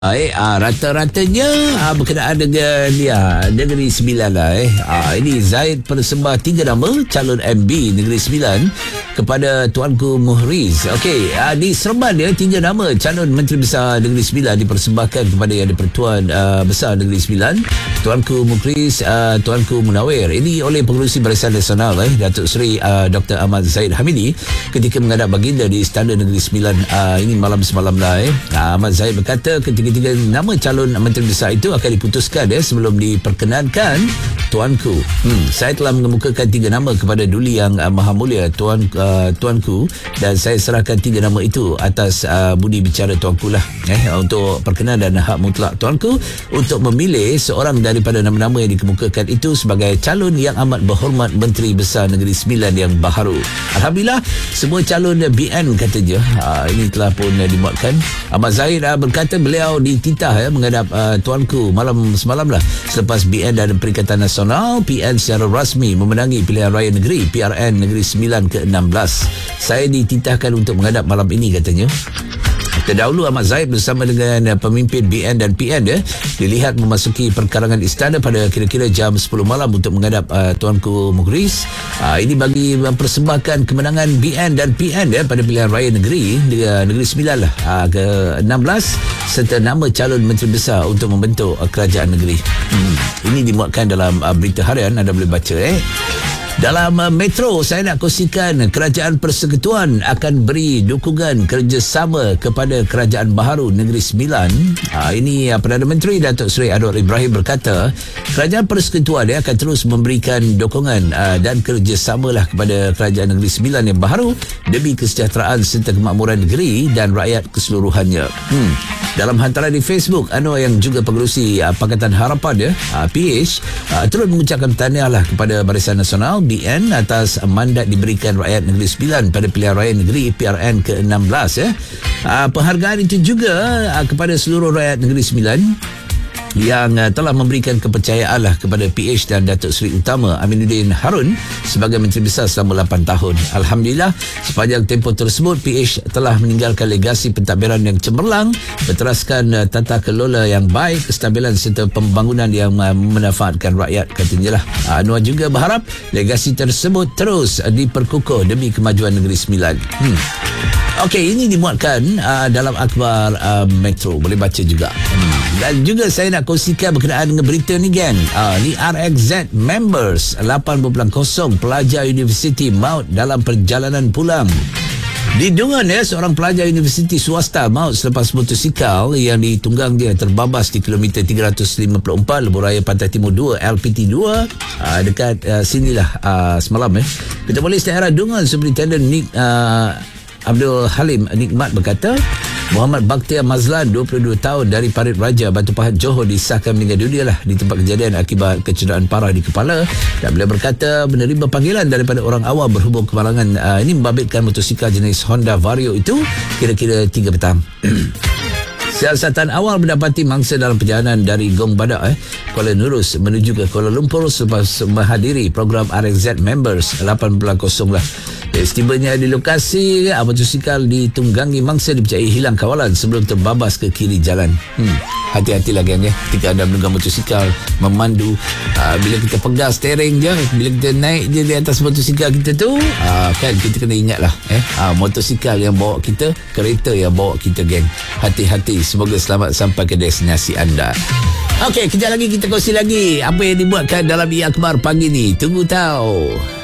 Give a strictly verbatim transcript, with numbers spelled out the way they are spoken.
Eh, ah, rata-ratanya ah, berkenaan dengan dia Negeri Sembilan lah eh. Ah, ini Zaid persembah tiga nama calon M B Negeri Sembilan kepada Tuanku Muhriz. Okey, ah, di Seremban dia tiga nama calon Menteri Besar Negeri Sembilan dipersembahkan kepada Yang di-Pertuan ah, Besar Negeri Sembilan, Tuanku Muhriz, ah, Tuanku Munawir. Ini oleh Pengerusi Barisan Nasional eh, Datuk Seri ah, Doktor Ahmad Zahid Hamidi ketika menghadap baginda di Istana Negeri Sembilan. Ah, ini malam semalam lah eh. Ah, Ahmad Zahid berkata ketika Tiga nama calon Menteri Besar itu akan diputuskan ya, sebelum diperkenankan Tuanku. Hmm, saya telah mengemukakan tiga nama kepada Duli Yang uh, Maha Mulia Tuan uh, Tuanku, dan saya serahkan tiga nama itu atas uh, budi bicara Tuanku lah eh, untuk perkenan dan hak mutlak Tuanku untuk memilih seorang daripada nama-nama yang dikemukakan itu sebagai calon yang amat berhormat Menteri Besar Negeri Sembilan yang baharu. Alhamdulillah semua calon B N katanya uh, ini telah pun uh, dimuatkan. Ahmad Zahid uh, berkata beliau dititah ya, menghadap uh, Tuanku malam semalam lah selepas B N dan Perikatan Nasional P N secara rasmi memenangi pilihan raya negeri P R N Negeri Sembilan ke enam belas. Saya dititahkan untuk menghadap malam ini katanya. Terdahulu Ahmad Zahid bersama dengan pemimpin B N dan P N ya, dilihat memasuki perkarangan istana pada kira-kira jam sepuluh malam untuk menghadap uh, Tuanku Muhriz. Uh, ini bagi mempersembahkan kemenangan B N dan P N ya, pada pilihan raya negeri uh, Negeri Sembilan lah, uh, ke enam belas, serta nama calon Menteri Besar untuk membentuk uh, kerajaan negeri. Hmm. Ini dimuatkan dalam uh, berita harian, anda boleh baca eh. Dalam uh, Metro, saya nak kongsikan Kerajaan Persekutuan akan beri dukungan kerjasama kepada Kerajaan Baharu Negeri Sembilan. Uh, ini uh, Perdana Menteri Datuk Seri Anwar Ibrahim berkata, Kerajaan Persekutuan dia akan terus memberikan dukungan uh, dan kerjasamalah kepada Kerajaan Negeri Sembilan yang baharu demi kesejahteraan serta kemakmuran negeri dan rakyat keseluruhannya. Hmm. Dalam hantaran di Facebook, Anwar yang juga pengerusi uh, Pakatan Harapan ya, uh, P H, uh, turut mengucapkan tahniahlah kepada Barisan Nasional B N atas mandat diberikan rakyat Negeri Sembilan pada pilihan raya negeri P R N ke enam belas ya. Uh, penghargaan itu juga uh, kepada seluruh rakyat Negeri Sembilan yang uh, telah memberikan kepercayaan lah kepada P H dan Datuk Seri Utama Aminuddin Harun sebagai Menteri Besar selama lapan tahun. Alhamdulillah, sepanjang tempoh tersebut P H telah meninggalkan legasi pentadbiran yang cemerlang, berteraskan uh, tata kelola yang baik, kestabilan serta pembangunan yang uh, memanfaatkan rakyat, katanya lah. Uh, Anwar juga berharap legasi tersebut terus uh, diperkukuh demi kemajuan Negeri Sembilan. Hmm. Okey, ini dimuatkan uh, dalam akhbar uh, Metro, boleh baca juga. Hmm. Dan juga saya nak kongsikan berkenaan dengan berita ni kan. Uh, ni R X Z members lapan kosong pelajar universiti maut dalam perjalanan pulang. Di Dungan ya, seorang pelajar universiti swasta maut selepas motosikal yang ditunggang dia terbabas di kilometer tiga ratus lima puluh empat Lebuh Raya Pantai Timur dua L P T dua uh, dekat uh, sinilah uh, semalam eh. Ketua Polis Daerah Dungan Superintendent Nick uh, Abdul Halim Nikmat berkata Muhammad Bakhtiar Mazlan, dua puluh dua tahun dari Parit Raja, Batu Pahat, Johor, disahkan meninggal dunia lah di tempat kejadian akibat kecederaan parah di kepala. Dan beliau berkata menerima panggilan daripada orang awam berhubung kemalangan uh, ini membabitkan motosikal jenis Honda Vario itu kira-kira tiga petang. Siasatan awal mendapati mangsa dalam perjalanan dari Gong Badak eh, Kuala Nurus menuju ke Kuala Lumpur selepas menghadiri program R X Z members lapan kosong lah. Setibanya di lokasi, motosikal ditunggangi mangsa dipercayai hilang kawalan sebelum terbabas ke kiri jalan. Hmm. Hati-hatilah geng ya, ketika anda menunggang motosikal, memandu, uh, bila kita pegang steering je, bila kita naik je di atas motosikal kita tu, uh, kan kita kena ingatlah eh, uh, motosikal yang bawa kita, kereta yang bawa kita geng. Hati-hati, semoga selamat sampai ke destinasi anda. Okey, kejap lagi kita kongsi lagi apa yang dibuatkan dalam I Akhbar pagi ni. Tunggu tahu.